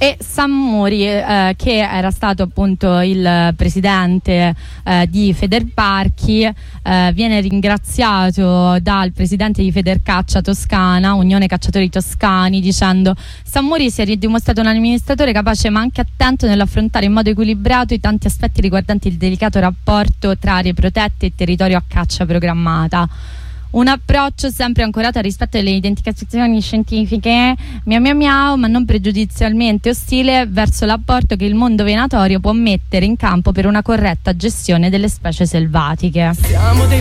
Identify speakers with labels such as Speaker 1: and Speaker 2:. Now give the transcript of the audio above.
Speaker 1: E Sammuri, che era stato appunto il presidente di Federparchi, viene ringraziato dal presidente di Federcaccia Toscana, Unione Cacciatori Toscani, dicendo: Sammuri si è dimostrato un amministratore capace ma anche attento nell'affrontare in modo equilibrato i tanti aspetti riguardanti il delicato rapporto tra aree protette e territorio a caccia programmata. Un approccio sempre ancorato al rispetto delle identificazioni scientifiche, ma non pregiudizialmente ostile verso l'apporto che il mondo venatorio può mettere in campo per una corretta gestione delle specie selvatiche.
Speaker 2: Siamo dei